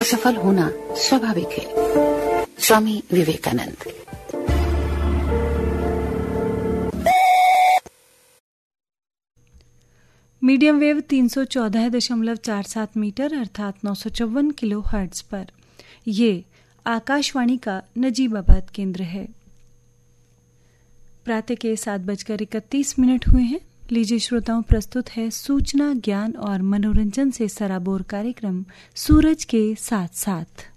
सफल होना स्वाभाविक है। Swami Vivekananda. Medium wave 314.47 metre अर्थात 954 किलो हर्ट्ज पर ये आकाशवाणी का नजीबाबाद केंद्र है। प्रातः के 7:31 हुए हैं। लीजिए श्रोताओं, प्रस्तुत है सूचना, ज्ञान और मनोरंजन से सराबोर कार्यक्रम सूरज के साथ साथ।